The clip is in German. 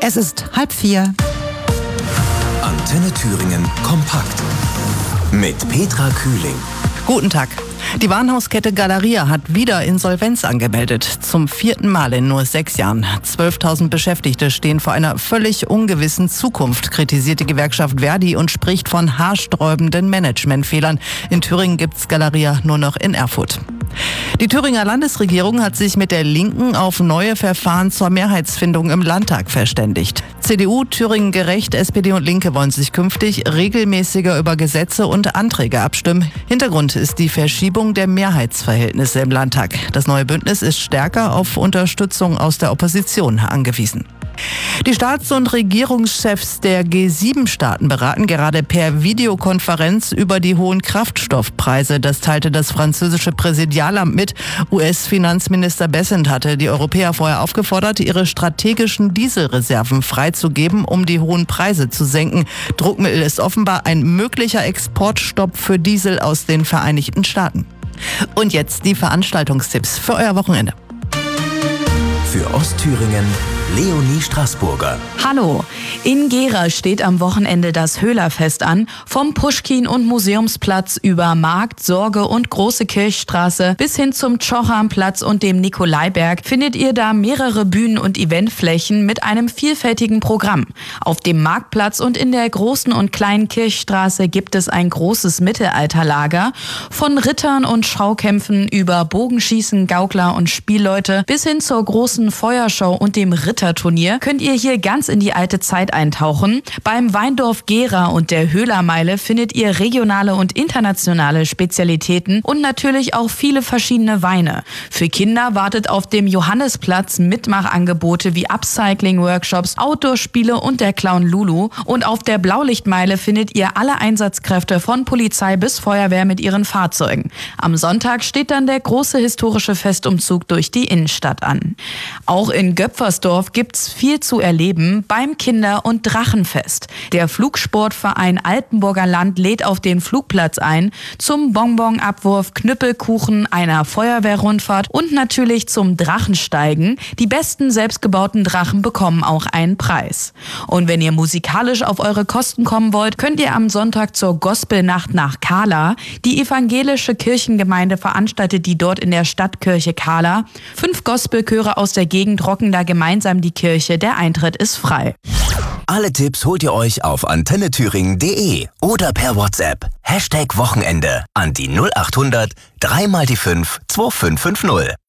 Es ist 3:30. Antenne Thüringen kompakt mit Petra Kühling. Guten Tag. Die Warenhauskette Galeria hat wieder Insolvenz angemeldet. Zum 4. Mal in nur 6 Jahren. 12.000 Beschäftigte stehen vor einer völlig ungewissen Zukunft, kritisiert die Gewerkschaft Verdi und spricht von haarsträubenden Managementfehlern. In Thüringen gibt's Galeria nur noch in Erfurt. Die Thüringer Landesregierung hat sich mit der Linken auf neue Verfahren zur Mehrheitsfindung im Landtag verständigt. CDU, Thüringen Gerecht, SPD und Linke wollen sich künftig regelmäßiger über Gesetze und Anträge abstimmen. Hintergrund ist die Verschiebung der Mehrheitsverhältnisse im Landtag. Das neue Bündnis ist stärker auf Unterstützung aus der Opposition angewiesen. Die Staats- und Regierungschefs der G7-Staaten beraten gerade per Videokonferenz über die hohen Kraftstoffpreise. Das teilte das französische Präsidialamt mit. US-Finanzminister Bessent hatte die Europäer vorher aufgefordert, ihre strategischen Dieselreserven freizugeben, um die hohen Preise zu senken. Druckmittel ist offenbar ein möglicher Exportstopp für Diesel aus den Vereinigten Staaten. Und jetzt die Veranstaltungstipps für euer Wochenende. Für Ostthüringen Leonie Straßburger. Hallo, in Gera steht am Wochenende das Höhlerfest an. Vom Puschkin- und Museumsplatz über Markt, Sorge und Große Kirchstraße bis hin zum Tschochamplatz und dem Nikolaiberg findet ihr da mehrere Bühnen und Eventflächen mit einem vielfältigen Programm. Auf dem Marktplatz und in der Großen und Kleinen Kirchstraße gibt es ein großes Mittelalterlager. Von Rittern und Schaukämpfen über Bogenschießen, Gaukler und Spielleute bis hin zur großen Feuershow und dem Ritterturnier könnt ihr hier ganz in die alte Zeit eintauchen. Beim Weindorf Gera und der Höhlermeile findet ihr regionale und internationale Spezialitäten und natürlich auch viele verschiedene Weine. Für Kinder wartet auf dem Johannesplatz Mitmachangebote wie Upcycling-Workshops, Outdoor-Spiele und der Clown Lulu. Und auf der Blaulichtmeile findet ihr alle Einsatzkräfte von Polizei bis Feuerwehr mit ihren Fahrzeugen. Am Sonntag steht dann der große historische Festumzug durch die Innenstadt an. Auch in Göpfersdorf gibt's viel zu erleben beim Kinder- und Drachenfest. Der Flugsportverein Altenburger Land lädt auf den Flugplatz ein zum Bonbonabwurf, Knüppelkuchen, einer Feuerwehrrundfahrt und natürlich zum Drachensteigen. Die besten selbstgebauten Drachen bekommen auch einen Preis. Und wenn ihr musikalisch auf eure Kosten kommen wollt, könnt ihr am Sonntag zur Gospelnacht nach Kahla. Die evangelische Kirchengemeinde veranstaltet die dort in der Stadtkirche Kahla. 5 Gospelchöre aus der Gegend rocken da gemeinsam die Kirche. Der Eintritt ist frei. Alle Tipps holt ihr euch auf antennethüringen.de oder per WhatsApp. #Wochenende an die 0800 3 mal die 5 2550.